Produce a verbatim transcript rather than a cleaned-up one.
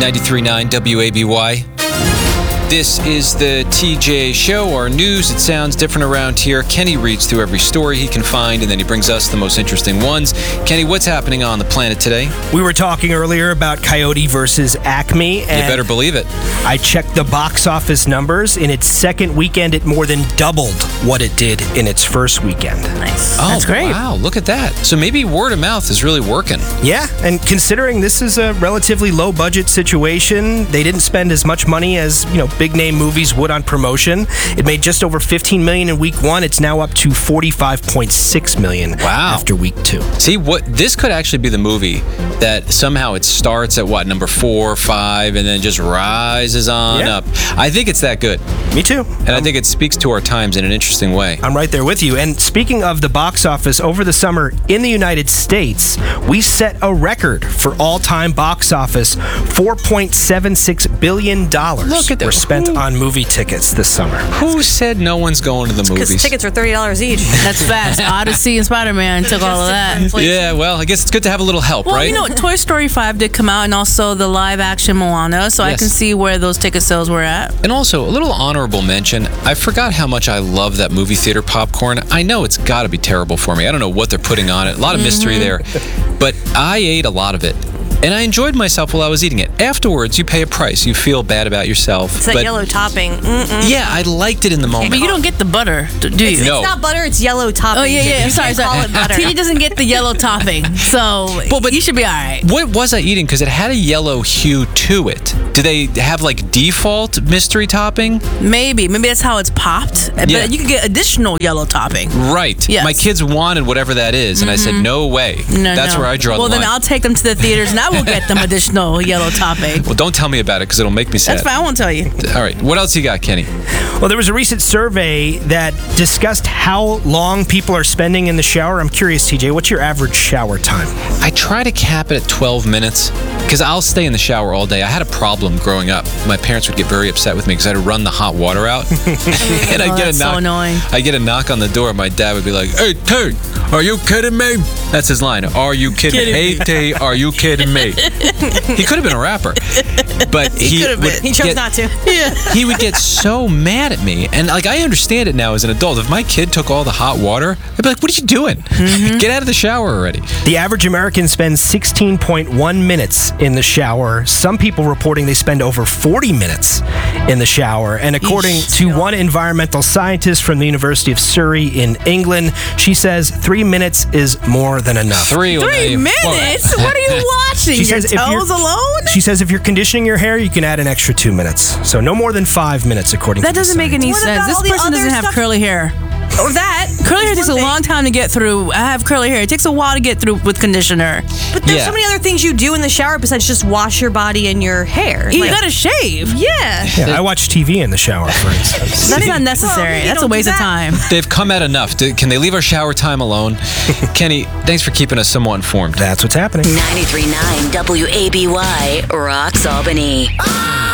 ninety-three point nine W A B Y. This is the T J Show, our news. It sounds different around here. Kenny reads through every story he can find, and then he brings us the most interesting ones. Kenny, what's happening on the planet today? We were talking earlier about Coyote versus Acme. And you better believe it. I checked the box office numbers. In its second weekend, it more than doubled what it did in its first weekend. Nice. Oh, That's great. Wow, look at that. So maybe word of mouth is really working. Yeah, and considering this is a relatively low-budget situation, they didn't spend as much money as, you know, big-name movies would on promotion. It made just over fifteen million dollars in week one. It's now up to forty-five point six million dollars wow. after week two. See, what this could actually be the movie that somehow it starts at, what, number four or five, and then just rises on Yeah. up. I think it's that good. Me too. And I think it speaks to our times in an interesting way. I'm right there with you. And speaking of the box office, over the summer in the United States, we set a record for all-time box office. four point seven six billion dollars Look at that. were spent Who- on movie tickets this summer. Who said no one's going to the Because movies? tickets are thirty dollars each. That's fast. Odyssey and Spider-Man took all of that. Yeah, well, I guess it's good to have a little help, Well, right? you know, Toy Story five did come out, and also the live-action Moana, so I Yes. can see where those ticket sales were at. And also, a little honorable mention, I forgot how much I love that movie theater popcorn. I know it's got to be terrible for me. I don't know what they're putting on it. A lot of mystery there. But I ate a lot of it. And I enjoyed myself while I was eating it. Afterwards, you pay a price. You feel bad about yourself. It's that but yellow topping. Mm-mm. yeah, I liked it in the moment. But you don't get the butter, do do you? It's, No. it's not butter, it's yellow topping. Oh, yeah, yeah. You Sorry, can't sorry. call it butter. T J doesn't get the yellow topping, so Well, but- you should be all right. What was I eating? Because it had a yellow hue to it. Do they have like default mystery topping? Maybe. Maybe that's how it's popped. But Yeah. you could get additional yellow topping. Right. Yes. My kids wanted whatever that is, and I said, no way. No, That's no. where I draw well, the line. then I'll take them to the theaters, and I will get them additional yellow topping. Well, don't tell me about it, because it'll make me sad. That's fine. I won't tell you. All right. What else you got, Kenny? Well, there was a recent survey that discussed how long people are spending in the shower. I'm curious, T J, what's your average shower time? I try to cap it at twelve minutes, because I'll stay in the shower all day. I had a problem growing up. My parents would get very upset with me because I had to run the hot water out. and I'd Oh, get that's a knock. so annoying. I get a knock on the door. My dad would be like, "Hey, Tate, are you kidding me?" That's his line. Are you kidding, Kidding Hey, me. Tate, are you kidding me? He could have been a rapper, but he, could have would been. He chose get- not to. Yeah. He would get so mad at me, and like I understand it now as an adult. If my kid took all the hot water, I'd be like, "What are you doing? Mm-hmm. Get out of the shower already!" The average American spends sixteen point one minutes in the shower. Some people reporting they spend over forty minutes in the shower. And according Eesh. to one environmental scientist from the University of Surrey in England, she says three minutes is more than enough. Three, Three well, minutes? What are you watching? She Your says if you're- toes alone? She says if you're conditioning your hair, you can add an extra two minutes. So no more than five minutes, according That to the doesn't make any What sense. about This all the person other doesn't have stuff? curly hair. Or that. Curly hair That's takes a one thing. long time to get through. I have curly hair. It takes a while to get through with conditioner. But there's Yeah. so many other things you do in the shower besides just wash your body and your hair. You Like- gotta shave. yeah. Yeah, I watch T V in the shower, for instance. That's not necessary. Well, you That's a don't do waste of that. time. They've come at enough. Do- Can they leave our shower time alone? Kenny, thanks for keeping us somewhat informed. That's what's happening. ninety-three point nine W A B Y, Rocks Albany.